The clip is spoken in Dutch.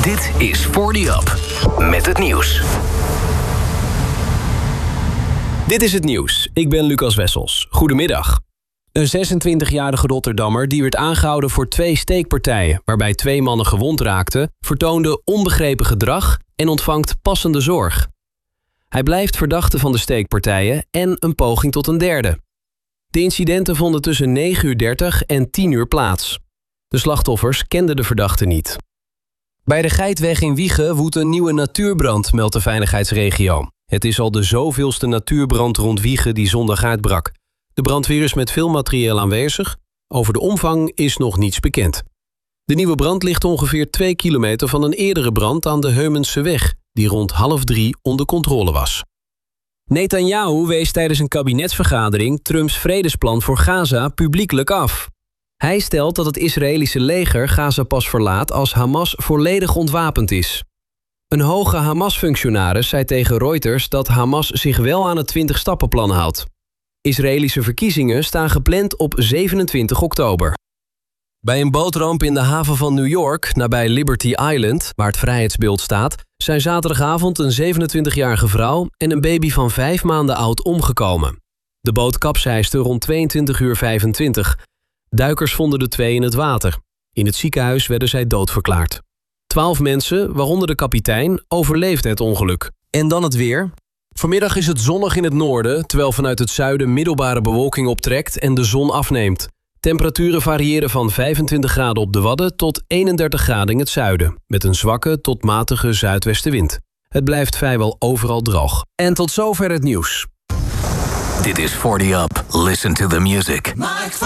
Dit is 40 Up met het nieuws. Dit is het nieuws. Ik ben Lucas Wessels. Goedemiddag. Een 26-jarige Rotterdammer die werd aangehouden voor 2 steekpartijen... waarbij 2 mannen gewond raakten, vertoonde onbegrepen gedrag en ontvangt passende zorg. Hij blijft verdachte van de steekpartijen en een poging tot een derde. De incidenten vonden tussen 9:30 en 10 plaats. De slachtoffers kenden de verdachte niet. Bij de Geitweg in Wijchen woedt een nieuwe natuurbrand, meldt de veiligheidsregio. Het is al de zoveelste natuurbrand rond Wijchen die zondag uitbrak. De brandweer is met veel materieel aanwezig. Over de omvang is nog niets bekend. De nieuwe brand ligt ongeveer 2 kilometer van een eerdere brand aan de Heumenseweg, die rond 2:30 onder controle was. Netanyahu wees tijdens een kabinetsvergadering Trumps vredesplan voor Gaza publiekelijk af. Hij stelt dat het Israëlische leger Gaza pas verlaat als Hamas volledig ontwapend is. Een hoge Hamas-functionaris zei tegen Reuters dat Hamas zich wel aan het 20-stappenplan houdt. Israëlische verkiezingen staan gepland op 27 oktober. Bij een bootramp in de haven van New York, nabij Liberty Island, waar het vrijheidsbeeld staat, zijn zaterdagavond een 27-jarige vrouw en een baby van 5 maanden oud omgekomen. De boot kapseisde rond 22:25. Duikers vonden de 2 in het water. In het ziekenhuis werden zij doodverklaard. 12 mensen, waaronder de kapitein, overleefden het ongeluk. En dan het weer. Vanmiddag is het zonnig in het noorden, terwijl vanuit het zuiden middelbare bewolking optrekt en de zon afneemt. Temperaturen variëren van 25 graden op de Wadden tot 31 graden in het zuiden, met een zwakke tot matige zuidwestenwind. Het blijft vrijwel overal droog. En tot zover het nieuws. Dit is 40 Up. Listen to the music.